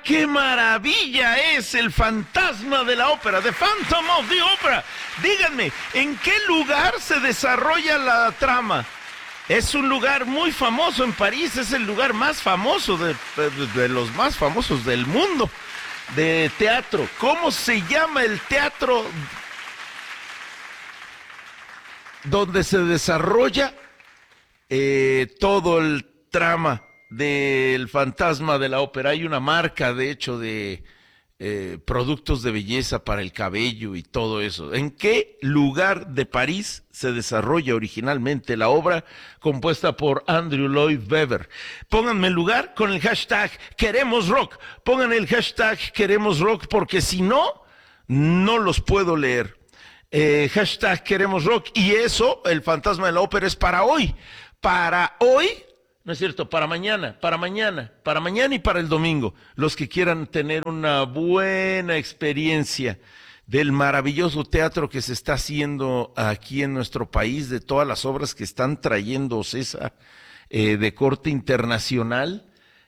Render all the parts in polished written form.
qué maravilla es el fantasma de la ópera, The Phantom of the Opera. Díganme, ¿en qué lugar se desarrolla la trama? Es un lugar muy famoso en París, es el lugar más famoso de los más famosos del mundo de teatro. ¿Cómo se llama el teatro donde se desarrolla todo el trama del fantasma de la ópera? Hay una marca, de hecho, de productos de belleza para el cabello y todo eso. ¿En qué lugar de París se desarrolla originalmente la obra compuesta por Andrew Lloyd Webber? Pónganme el lugar con el hashtag Queremos Rock. Pongan el hashtag Queremos Rock porque si no, no los puedo leer. Hashtag Queremos Rock. Y eso, el fantasma de la ópera, es para hoy. Para hoy, no es cierto, para mañana y para el domingo. Los que quieran tener una buena experiencia del maravilloso teatro que se está haciendo aquí en nuestro país, de todas las obras que están trayendo OCESA de corte internacional,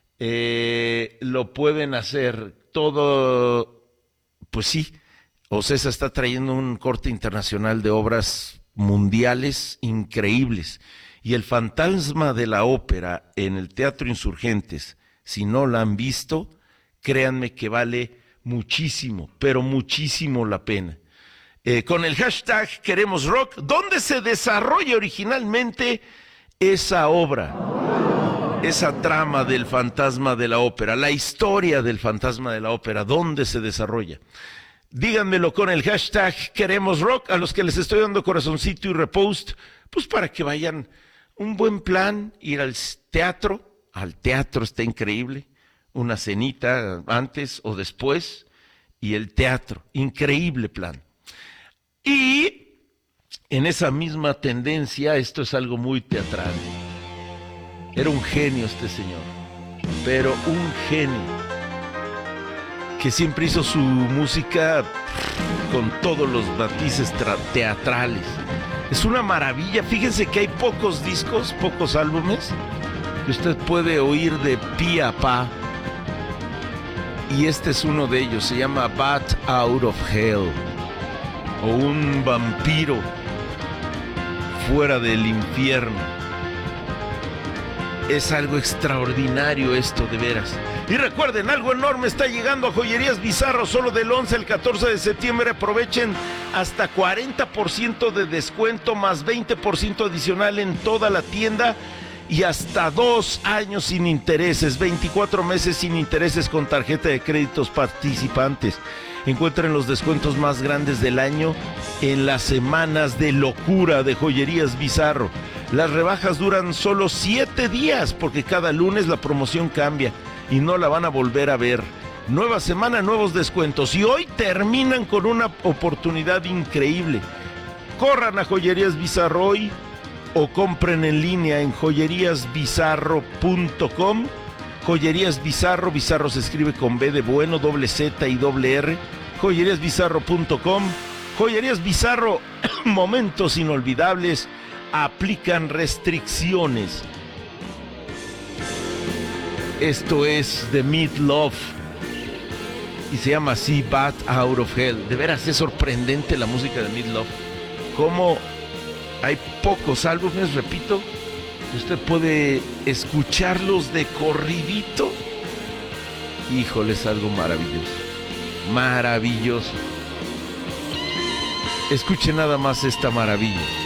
lo pueden hacer todo, pues sí, OCESA está trayendo un corte internacional de obras mundiales increíbles. Y el fantasma de la ópera en el Teatro Insurgentes, si no la han visto, créanme que vale muchísimo, pero muchísimo la pena. Con el hashtag Queremos Rock, ¿dónde se desarrolla originalmente esa obra? Esa trama del fantasma de la ópera, la historia del fantasma de la ópera, ¿dónde se desarrolla? Díganmelo con el hashtag Queremos Rock, a los que les estoy dando corazoncito y repost, pues para que vayan. Un buen plan, ir al teatro está increíble, una cenita antes o después, y el teatro, increíble plan. Y en esa misma tendencia, esto es algo muy teatral. Era un genio este señor, pero un genio, que siempre hizo su música con todos los matices teatrales. Es una maravilla, fíjense que hay pocos discos, pocos álbumes que usted puede oír de pi a pa. Y este es uno de ellos, se llama Bat Out of Hell, o un vampiro fuera del infierno. Es algo extraordinario esto, de veras. Y recuerden, algo enorme está llegando a Joyerías Bizarro, solo del 11 al 14 de septiembre. Aprovechen hasta 40% de descuento, más 20% adicional en toda la tienda, y hasta 2 años sin intereses, 24 meses sin intereses con tarjeta de créditos participantes. Encuentren los descuentos más grandes del año en las semanas de locura de Joyerías Bizarro. Las rebajas duran solo 7 días, porque cada lunes la promoción cambia y no la van a volver a ver. Nueva semana, nuevos descuentos, y hoy terminan con una oportunidad increíble. Corran a Joyerías Bizarro hoy o compren en línea en joyeríasbizarro.com. Joyerías Bizarro, Bizarro se escribe con B de bueno, doble Z y doble R. Joyeríasbizarro.com. Joyerías Bizarro, momentos inolvidables, aplican restricciones. Esto es The Meat Love y se llama así, Bat Out of Hell. De veras es sorprendente la música de Meat Love. Como hay pocos álbumes, repito, usted puede escucharlos de corridito. Híjole, es algo maravilloso. Maravilloso. Escuche nada más esta maravilla.